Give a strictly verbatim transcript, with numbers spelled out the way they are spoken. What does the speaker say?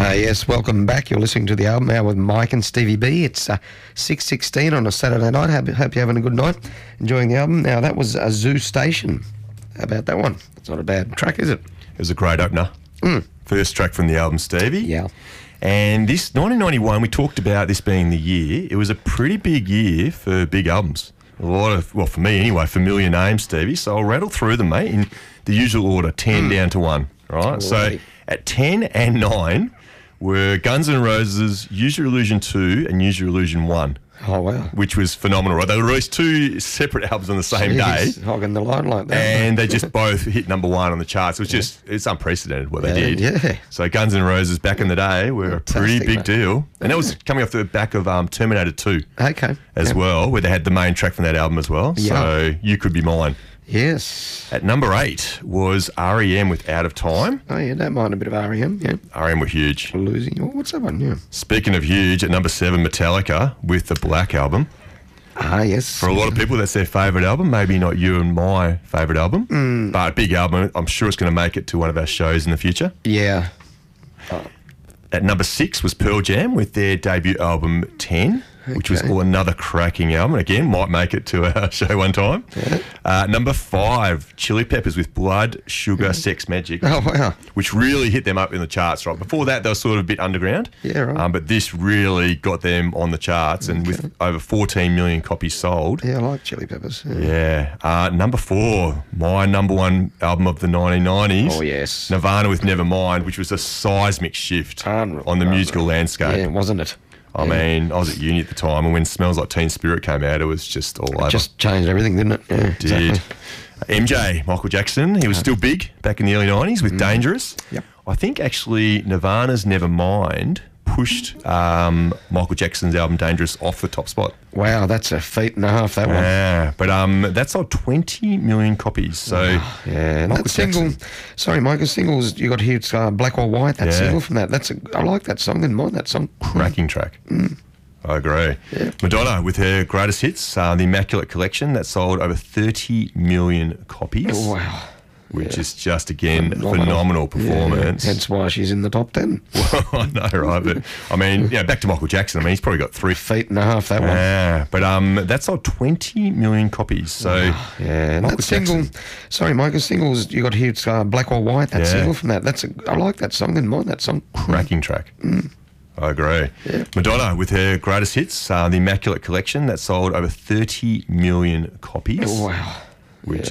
Uh, yes, welcome back. You're listening to the album hour with Mike and Stevie B. It's uh, six sixteen on a Saturday night. Hope, hope you're having a good night, enjoying the album. Now, that was a Zoo Station. How about that one? It's not a bad track, is it? It was a great opener. Mm. First track from the album, Stevie. Yeah. And this nineteen ninety-one, we talked about this being the year. It was a pretty big year for big albums. A lot of, well, for me anyway, familiar names, Stevie. So I'll rattle through them, mate, in the usual order, ten mm. down to one. Right? Alrighty. So at ten and nine were Guns N' Roses' Use Your Illusion two and Use Your Illusion one. Oh, wow. Which was phenomenal, right? They released two separate albums on the same Jeez, day. Hogging the line like that. And they just both hit number one on the charts. It was just, it's unprecedented what yeah, they did. Yeah. So Guns N' Roses back in the day were Fantastic, a pretty big mate. deal. And that was coming off the back of um, Terminator two Okay. as Yep. well, where they had the main track from that album as well. Yeah. So You Could Be Mine. Yes. At number eight was R E M with Out of Time. Oh, yeah, don't mind a bit of R E M, yeah. R E M were huge. Losing. Oh, what's that one? Yeah. Speaking of huge, at number seven, Metallica with the Black Album. Ah, yes. For a lot of people, that's their favourite album. Maybe not you and my favourite album, Mm. but a big album. I'm sure it's going to make it to one of our shows in the future. Yeah. At number six was Pearl Jam with their debut album ten, which was Okay. all another cracking album. Again, might make it to our show one time. Yeah. Uh, number five, Chili Peppers with Blood, Sugar, Sex Magic, Oh, wow. which really hit them up in the charts. Right before that, they were sort of a bit underground. Yeah, right. Um, but this really got them on the charts, and with over fourteen million copies sold. Yeah, I like Chili Peppers. Yeah. Yeah. Uh, number four, my number one album of the nineteen nineties. Oh, yes. Nirvana with Nevermind, which was a seismic shift Unreal. on the Unreal. musical landscape. Yeah, wasn't it? I Yeah. mean, I was at uni at the time, and when Smells Like Teen Spirit came out, it was just all over. Just changed everything, didn't it? Yeah, It did. exactly. M J, Michael Jackson, he was still big back in the early nineties with Dangerous. Yep. I think actually Nirvana's Nevermind pushed um, Michael Jackson's album Dangerous off the top spot. Wow, that's a feat and a half, that one. Yeah, but um, that sold twenty million copies. So Yeah, and Michael that single, Jackson. sorry, Michael, singles you got here, it's uh, Black or White, that Yeah. single from that. That's a, I like that song, didn't mind that song. cracking track. I agree. Yeah. Madonna with her greatest hits, uh, the Immaculate Collection, that sold over thirty million copies, Wow. which Yeah. is just, again, Phenomenal. phenomenal performance. Yeah, hence why she's in the top ten. I know, right? But, I mean, yeah, back to Michael Jackson. I mean, he's probably got three. Feet and a half, that one. Yeah, but um, that sold twenty million copies. So, Yeah, and Michael that single, Jackson. sorry, Michael, singles you got here, it's uh, Black or White, that Yeah. single from that. That's a, I like that song, didn't mind that song. cracking track. I agree. Yeah. Madonna with her greatest hits, uh, the Immaculate Collection, that sold over thirty million copies. Wow.